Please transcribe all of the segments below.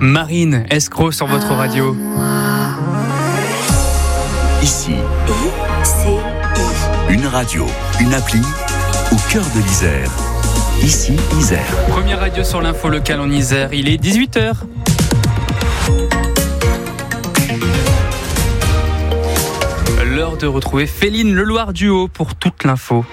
Marine, escroc sur votre radio. Ici, une radio, une appli au cœur de l'Isère. Ici, Isère. Première radio sur l'info locale en Isère, il est 18h. L'heure de retrouver Féline Leloir-Duhaut pour toute l'info.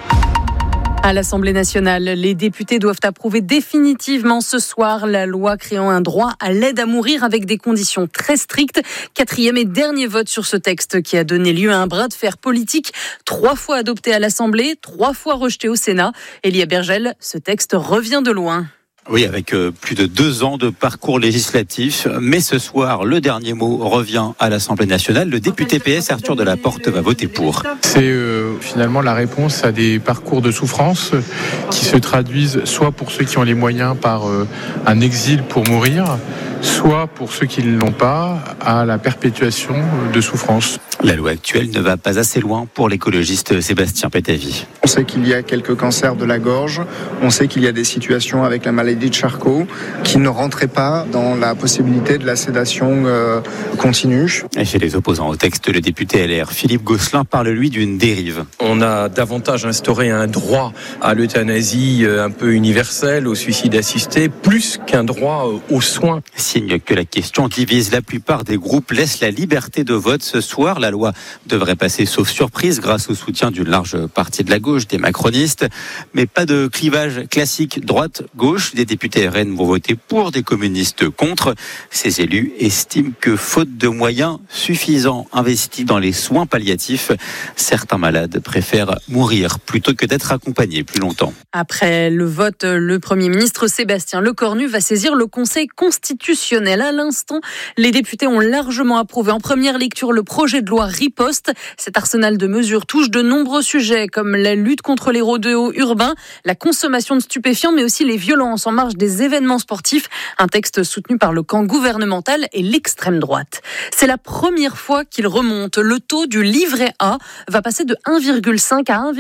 À l'Assemblée nationale, les députés doivent approuver définitivement ce soir la loi créant un droit à l'aide à mourir avec des conditions très strictes. 4e et dernier vote sur ce texte qui a donné lieu à un bras de fer politique, 3 fois adopté à l'Assemblée, 3 fois rejeté au Sénat. Elia Bergel, ce texte revient de loin. Oui, avec plus de 2 ans de parcours législatif. Mais ce soir, le dernier mot revient à l'Assemblée nationale. Le député PS Arthur Delaporte va voter pour. C'est finalement la réponse à des parcours de souffrance qui se traduisent soit pour ceux qui ont les moyens par un exil pour mourir, soit pour ceux qui ne l'ont pas, à la perpétuation de souffrance. La loi actuelle ne va pas assez loin pour l'écologiste Sébastien Pétavy. On sait qu'il y a quelques cancers de la gorge, on sait qu'il y a des situations avec la maladie de Charcot qui ne rentraient pas dans la possibilité de la sédation continue. Et chez les opposants au texte, le député LR Philippe Gosselin parle lui d'une dérive. On a davantage instauré un droit à l'euthanasie un peu universel, au suicide assisté, plus qu'un droit aux soins. Signe que la question divise. La plupart des groupes laissent la liberté de vote ce soir. La loi devrait passer sauf surprise grâce au soutien d'une large partie de la gauche, des macronistes. Mais pas de clivage classique droite-gauche. Des députés RN vont voter pour, des communistes contre. Ces élus estiment que faute de moyens suffisants investis dans les soins palliatifs, certains malades préfèrent mourir plutôt que d'être accompagnés plus longtemps. Après le vote, le Premier ministre Sébastien Lecornu va saisir le Conseil constitutionnel. À l'instant, les députés ont largement approuvé en première lecture le projet de loi Riposte. Cet arsenal de mesures touche de nombreux sujets comme la lutte contre les rodéos urbains, la consommation de stupéfiants, mais aussi les violences en marge des événements sportifs. Un texte soutenu par le camp gouvernemental et l'extrême droite. C'est la première fois qu'il remonte. Le taux du livret A va passer de 1,5 à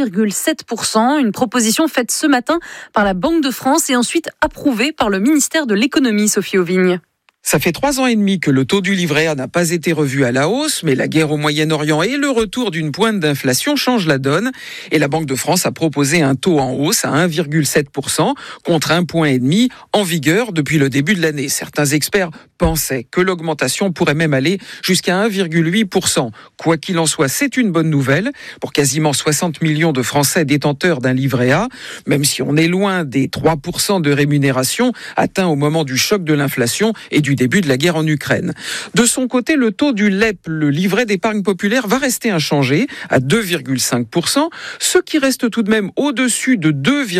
1,7%. Une proposition faite ce matin par la Banque de France et ensuite approuvée par le ministère de l'économie, Sophie Auvigne. Ça fait 3 ans et demi que le taux du livret A n'a pas été revu à la hausse, mais la guerre au Moyen-Orient et le retour d'une pointe d'inflation changent la donne. Et la Banque de France a proposé un taux en hausse à 1,7% contre 1,5 point en vigueur depuis le début de l'année. Certains experts pensaient que l'augmentation pourrait même aller jusqu'à 1,8%. Quoi qu'il en soit, c'est une bonne nouvelle pour quasiment 60 millions de Français détenteurs d'un livret A, même si on est loin des 3% de rémunération atteints au moment du choc de l'inflation et du début de la guerre en Ukraine. De son côté, le taux du LEP, le livret d'épargne populaire, va rester inchangé à 2,5%, ce qui reste tout de même au-dessus de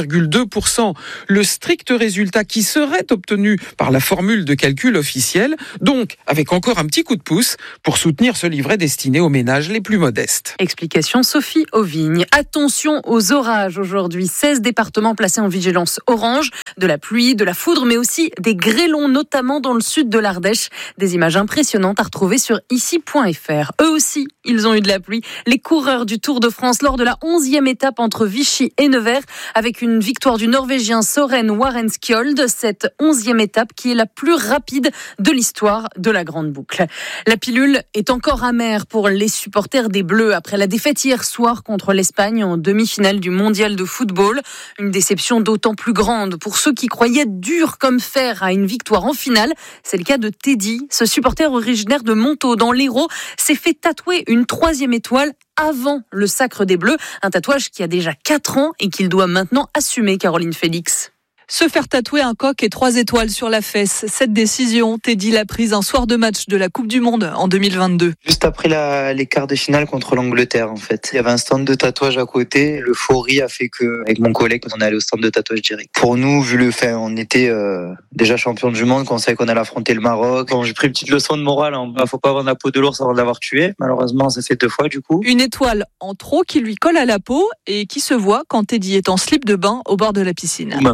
2,2%, le strict résultat qui serait obtenu par la formule de calcul officielle, donc avec encore un petit coup de pouce pour soutenir ce livret destiné aux ménages les plus modestes. Explication Sophie Auvigne. Attention aux orages aujourd'hui. 16 départements placés en vigilance orange, de la pluie, de la foudre, mais aussi des grêlons, notamment dans le sud de l'Ardèche. Des images impressionnantes à retrouver sur ici.fr. Eux aussi, ils ont eu de la pluie. Les coureurs du Tour de France lors de la 11e étape entre Vichy et Nevers, avec une victoire du Norvégien Søren Warenskjold. Cette 11e étape qui est la plus rapide de l'histoire de la Grande Boucle. La pilule est encore amère pour les supporters des Bleus après la défaite hier soir contre l'Espagne en demi-finale du Mondial de football. Une déception d'autant plus grande pour ceux qui croyaient dur comme fer à une victoire en finale. C'est le cas de Teddy. Ce supporter originaire de Montaut dans l'Hérault s'est fait tatouer une 3e étoile avant le sacre des Bleus. Un tatouage qui a déjà 4 ans et qu'il doit maintenant assumer, Caroline Félix. Se faire tatouer un coq et 3 étoiles sur la fesse. Cette décision, Teddy l'a prise un soir de match de la Coupe du Monde en 2022. Juste après les quarts de finale contre l'Angleterre, en fait. Il y avait un stand de tatouage à côté. L'euphorie a fait que, avec mon collègue, on est allé au stand de tatouage direct. Pour nous, vu le fait, on était déjà champion du monde, qu'on savait qu'on allait affronter le Maroc. Bon, j'ai pris une petite leçon de morale. Faut pas avoir la peau de l'ours avant de l'avoir tué. Malheureusement, ça fait 2 fois, du coup. Une étoile en trop qui lui colle à la peau et qui se voit quand Teddy est en slip de bain au bord de la piscine. Ma famille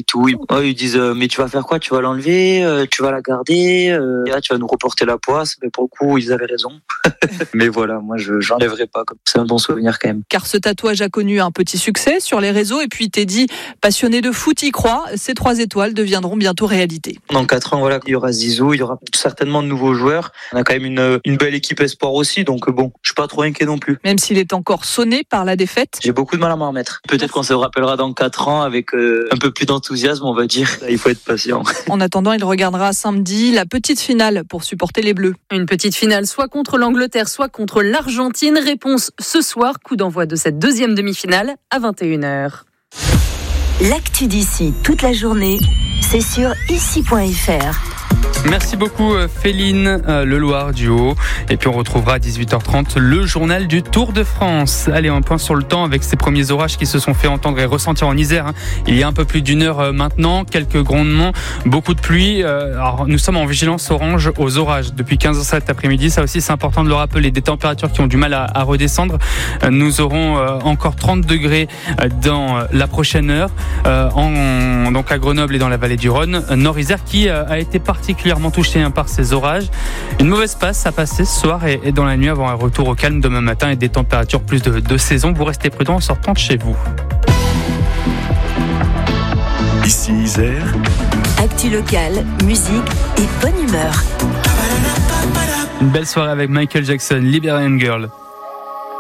et tout. Ils disent mais tu vas faire quoi? Tu vas l'enlever, tu vas la garder, et là, tu vas nous reporter la poisse. Mais pour le coup, ils avaient raison. Mais voilà, moi j'enlèverai pas. C'est un bon souvenir quand même. Car ce tatouage a connu un petit succès sur les réseaux. Et puis Teddy, passionné de foot, y croit. Ces 3 étoiles deviendront bientôt réalité. Dans 4 ans, voilà, il y aura Zizou, il y aura certainement de nouveaux joueurs. On a quand même une belle équipe espoir aussi, donc bon, je suis pas trop inquiet non plus. Même s'il est encore sonné par la défaite. J'ai beaucoup de mal à m'en remettre. Peut-être qu'on se rappellera dans 4 ans avec un peu plus d'enthousiasme, on va dire. Il faut être patient. En attendant, il regardera samedi la petite finale pour supporter les Bleus. Une petite finale soit contre l'Angleterre, soit contre l'Argentine. Réponse ce soir, coup d'envoi de cette deuxième demi-finale à 21h. L'actu d'ici toute la journée, c'est sur ici.fr. Merci beaucoup Féline, le Loir du Haut. Et puis on retrouvera à 18h30 le journal du Tour de France. Allez, un point sur le temps avec ces premiers orages qui se sont fait entendre et ressentir en Isère. Il y a un peu plus d'une heure maintenant, quelques grondements, beaucoup de pluie. Alors nous sommes en vigilance orange aux orages depuis 15h cet après-midi. Ça aussi c'est important de le rappeler. Des températures qui ont du mal à redescendre. Nous aurons encore 30 degrés dans la prochaine heure, donc à Grenoble et dans la vallée du Rhône. Nord-Isère qui a été particulièrement touché par ces orages. Une mauvaise passe à passer ce soir et dans la nuit avant un retour au calme demain matin et des températures plus de saison. Vous restez prudents en sortant de chez vous. Ici Isère. Actu locale, musique et bonne humeur. Une belle soirée avec Michael Jackson, Liberian Girl.